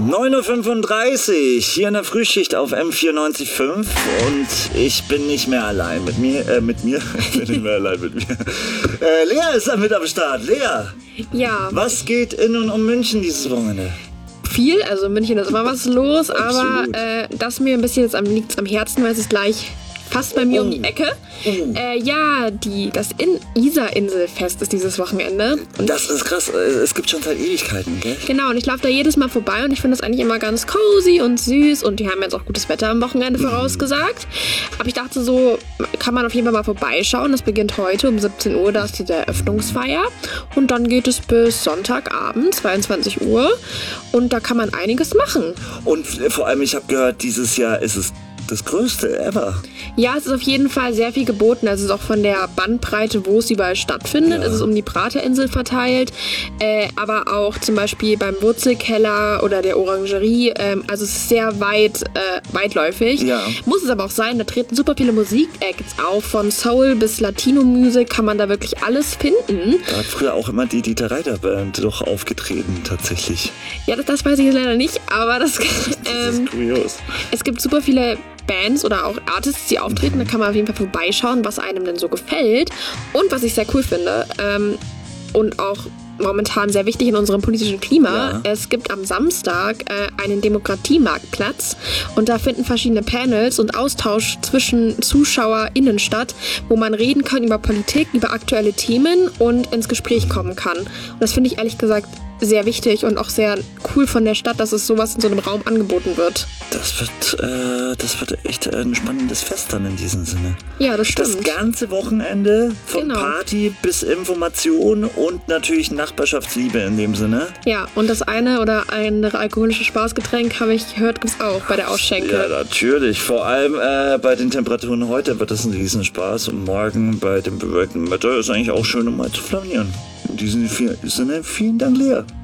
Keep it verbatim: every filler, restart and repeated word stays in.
neun Uhr fünfunddreißig, hier in der Frühschicht auf M vierundneunzig Komma fünf und ich bin nicht mehr allein mit mir, äh, mit mir, ich bin nicht mehr allein mit mir. Äh, Lea ist da mit am Start. Lea, ja. Was geht in und um München dieses Wochenende? Viel, also in München ist immer was los, aber äh, das mir ein bisschen jetzt am, liegt's am Herzen, weil es ist gleich fast bei mir oh. um die Ecke. Oh. Äh, ja, die, das in Isar-Inselfest ist dieses Wochenende. Und das ist krass, es gibt schon seit Ewigkeiten, gell? Genau, und ich laufe da jedes Mal vorbei und ich finde das eigentlich immer ganz cozy und süß und die haben jetzt auch gutes Wetter am Wochenende mhm. vorausgesagt. Aber ich dachte so, kann man auf jeden Fall mal vorbeischauen. Das beginnt heute um siebzehn Uhr, da ist die Eröffnungsfeier und dann geht es bis Sonntagabend, zweiundzwanzig Uhr und da kann man einiges machen. Und vor allem, ich habe gehört, dieses Jahr ist es das größte ever. Ja, es ist auf jeden Fall sehr viel geboten. Also es ist auch von der Bandbreite, wo es überall stattfindet. Ja. Es ist um die Praterinsel verteilt. Äh, aber auch zum Beispiel beim Wurzelkeller oder der Orangerie. Ähm, also es ist sehr weit, äh, weitläufig. Ja. Muss es aber auch sein. Da treten super viele Musik-Acts auf. Von Soul bis Latino-Musik kann man da wirklich alles finden. Da hat früher auch immer die Dieter Reiter-Band doch aufgetreten, tatsächlich. Ja, das, das weiß ich leider nicht. Aber das, das ähm, ist kurios. Es gibt super viele Bands oder auch Artists, die auftreten, da kann man auf jeden Fall vorbeischauen, was einem denn so gefällt. Und was ich sehr cool finde ähm, und auch momentan sehr wichtig in unserem politischen Klima, ja. Es gibt am Samstag äh, einen Demokratiemarktplatz und da finden verschiedene Panels und Austausch zwischen ZuschauerInnen statt, wo man reden kann über Politik, über aktuelle Themen und ins Gespräch kommen kann. Und das finde ich ehrlich gesagt sehr wichtig und auch sehr cool von der Stadt, dass es sowas in so einem Raum angeboten wird. Das wird, äh, das wird echt ein spannendes Fest dann in diesem Sinne. Ja, das stimmt. Das ganze Wochenende von genau. Party bis Information und natürlich Nachbarschaftsliebe in dem Sinne. Ja, und das eine oder andere alkoholische Spaßgetränk, habe ich gehört, gibt es auch bei der Ausschenke. Ja, natürlich. Vor allem äh, bei den Temperaturen heute wird das ein Riesenspaß und morgen bei dem bewölkten Wetter ist eigentlich auch schön, um mal zu flanieren. In diesem Sinne, vielen Dank, Lea.